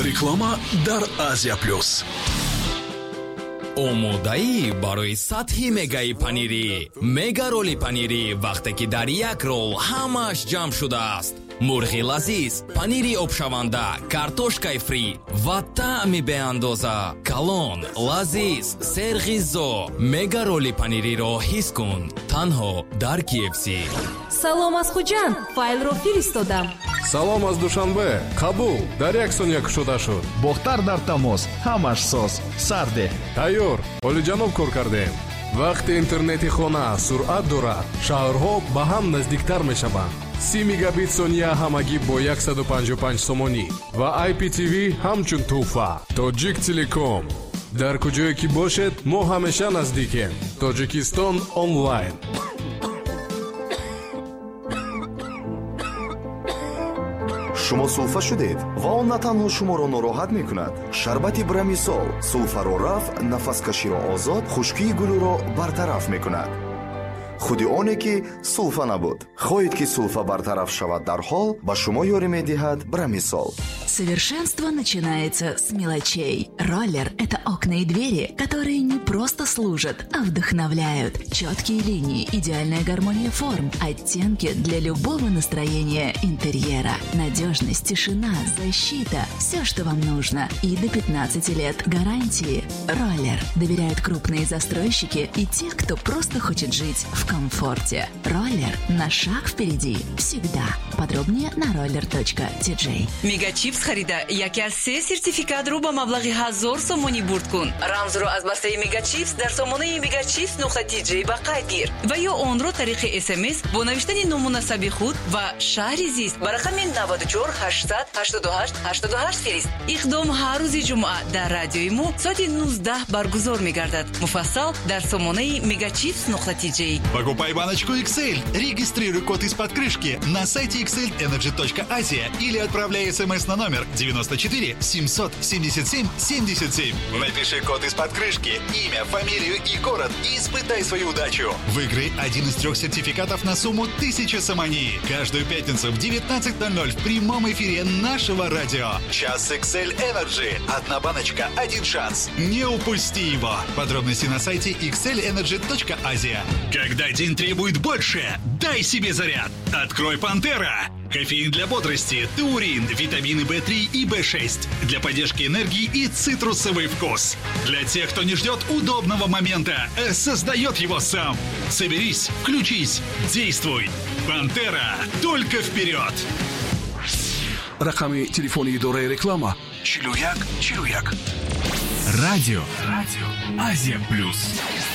реклама дар Азия Плюс. омодаӣ барои сатҳи мегаи панирӣ. Мега роли панирӣ вақте ки дар як рол ҳамааш ҷамъ шудааст. мурғи лазиз, панири обшаванда, картошкаи фри ва таъми беандоза. калон, лазиз, серғиззо. мега роли панириро ҳис кун танҳо дар KFC. салом аз хуҷанд, файлро фиристодам. салом аз душанбе, қабул дар як сония кушода шуд. бохтар дар тамос, ҳамаш соз, сарде. тайёр, олиҷаноб кор кардем. вақти интернети хона суръат дорад, шаҳрҳо ба ҳам наздиктар мешаванд. 30 мегабит сония ҳамагӣ бо 155 сомонӣ ва IPTV ҳамчун туҳфа. Тоҷик Телеком. дар куҷое ки бошед, мо ҳамеша наздикем. Тоҷикистон онлайн. шумо сулфа шудед ва он на танҳо шуморо нороҳат мекунад. шарбати брамисол сулфаро раф, нафаскаширо озод, хушкии гулӯро бартараф мекунад. худи оне ки сулфа набуд. хоҳед ки сулфа бартараф шавад дар ҳол, ба шумо ёрӣ медиҳад брамисол. Совершенство начинается с мелочей. Роллер – это окна и двери, которые не просто служат, а вдохновляют. Четкие линии, идеальная гармония форм, оттенки для любого настроения интерьера. Надежность, тишина, защита – все, что вам нужно. И до 15 лет гарантии. Роллер доверяют крупные застройщики и те, кто просто хочет жить в комфорте. Роллер – на шаг впереди. Всегда. Подробнее на roller.tj. Мегачипс харида яке аз 3 сертификатро ба маблағи 1000 сомонӣ бурд кун. Рамзро аз бастаи Мегачипс дар сомонаи megachips.tj ба қайд гир ва ё онро тариқи SMS бо навиштани ному насаби худ ва шаҳри зист ба рақами 94 800 88 88 фирист. иқдом ҳар рӯзи ҷумъа дар радиои мо соати 19 баргузор мегардад. муфассал дар сомонаи megachips.tj. Покупай баночку XL, регистрируй код из-под крышки на сайте xlenergy.asia или отправляй смс на номер 94 777 77. Напиши код из-под крышки, имя, фамилию и город и испытай свою удачу. Выиграй один из 3 сертификатов на сумму 1000 сомонии. Каждую пятницу в 19:00 в прямом эфире нашего радио. Час XL Energy. Одна баночка, один шанс. Не упусти его. Подробности на сайте xlenergy.asia. Когда день требует больше, дай себе заряд. Открой Пантера. Кофеин для бодрости, теурин, витамины В3 и В6. Для поддержки энергии и цитрусовый вкус. Для тех, кто не ждет удобного момента, создает его сам. Соберись, включись, действуй. Пантера. Только вперед. рақами телефони идораи реклама 41 41. радио Азия Плюс.